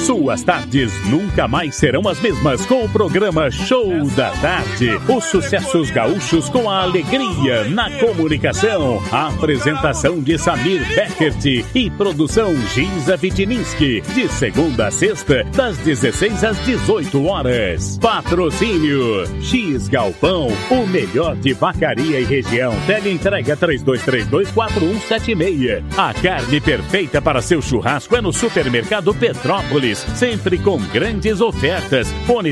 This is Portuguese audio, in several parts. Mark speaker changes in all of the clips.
Speaker 1: Suas tardes nunca mais serão as mesmas com o programa Show da Tarde. Os sucessos gaúchos com a alegria na comunicação. A apresentação de Samir Beckert e produção Giza Vitininski. De segunda a sexta, das 16 às 18 horas. Patrocínio X Galpão, o melhor de Vacaria e região. Teleentrega 32324176. A carne perfeita para seu churrasco é no Supermercado Petrópolis, sempre com grandes ofertas. Fone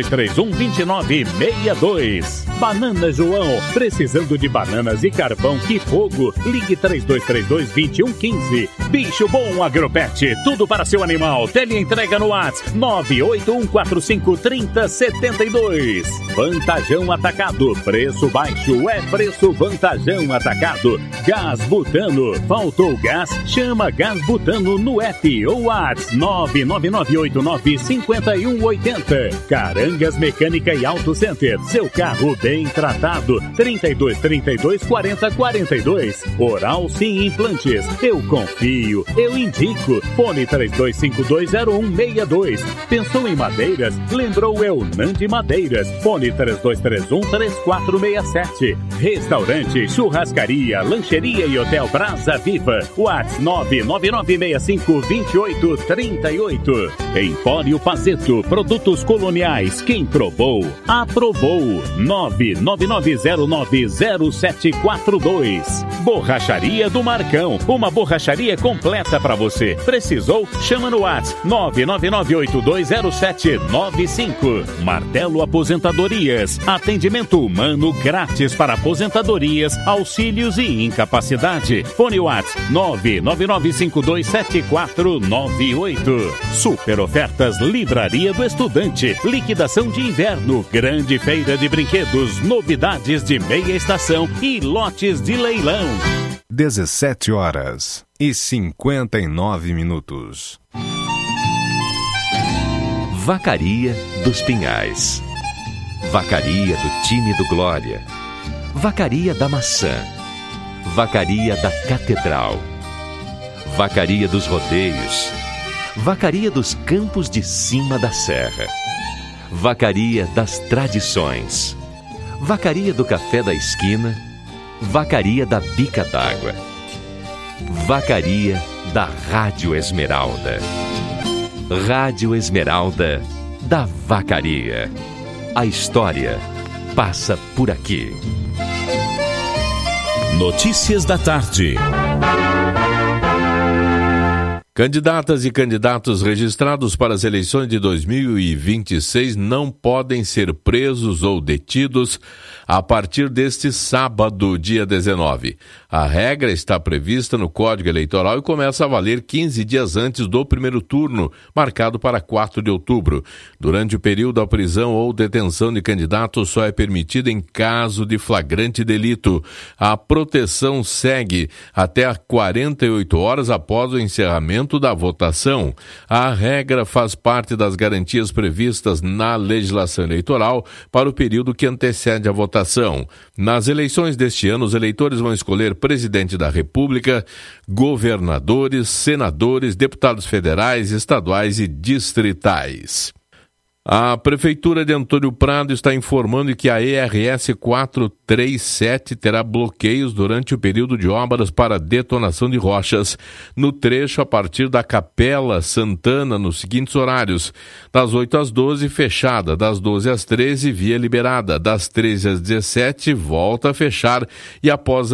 Speaker 1: 3231-2962. Banana João, precisando de bananas e carvão que fogo? Ligue 3232-2115. Bicho Bom Agropet, tudo para seu animal. Teleentrega no WhatsApp 981453072. Vantajão Atacado, preço baixo é preço Vantajão Atacado. Gás Butano, faltou gás? Chama Gás Butano no app ou WhatsApp 999895180. Carangas Mecânica e Auto Center, seu carro bem tratado. 3232-4042. Oral Sim Implantes, eu confio, eu indico. Fone 32520162. Pensou em madeiras? Lembrou Eunandi Madeiras. Fone 3231-3467. Restaurante, churrascaria, lancheria e hotel Brasa Viva. WhatsApp 999652838. Empório Pazeto, produtos coloniais. Quem provou, aprovou. 999090742. Borracharia do Marcão, uma borracharia completa para você. Precisou? Chama no WhatsApp 999820795. Martelo Aposentadorias, atendimento humano grátis para aposentadorias, auxílios e incapacidade. Fone WhatsApp 999527498. Super ofertas Livraria do Estudante, liquidação de inverno, grande feira de brinquedos, novidades de meia estação e lotes de leilão.
Speaker 2: 17h59.
Speaker 3: Vacaria dos Pinhais. Vacaria do time do Glória. Vacaria da Maçã. Vacaria da Catedral. Vacaria dos Rodeios. Vacaria dos Campos de Cima da Serra. Vacaria das Tradições. Vacaria do Café da Esquina. Vacaria da Bica d'Água. Vacaria da Rádio Esmeralda. Rádio Esmeralda da Vacaria. A história passa por aqui.
Speaker 1: Notícias da tarde.
Speaker 4: Candidatas e candidatos registrados para as eleições de 2026 não podem ser presos ou detidos a partir deste sábado, dia 19. A regra está prevista no Código Eleitoral e começa a valer 15 dias antes do primeiro turno, marcado para 4 de outubro. Durante o período, a prisão ou detenção de candidatos só é permitida em caso de flagrante delito. A proteção segue até 48 horas após o encerramento da votação. A regra faz parte das garantias previstas na legislação eleitoral para o período que antecede a votação. Nas eleições deste ano, os eleitores vão escolher presidente da República, governadores, senadores, deputados federais, estaduais e distritais. A Prefeitura de Antônio Prado está informando que a ERS 437 terá bloqueios durante o período de obras para detonação de rochas no trecho a partir da Capela Santana nos seguintes horários: das 8 às 12, fechada; das 12 às 13, via liberada; das 13 às 17, volta a fechar; e após